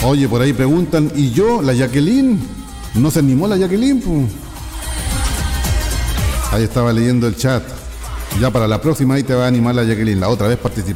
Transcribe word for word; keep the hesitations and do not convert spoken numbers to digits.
Oye, por ahí preguntan, ¿y yo, la Jacqueline? ¿No se animó la Jacqueline? Pu? Ahí estaba leyendo el chat. Ya para la próxima ahí te va a animar la Jacqueline. La otra vez participó.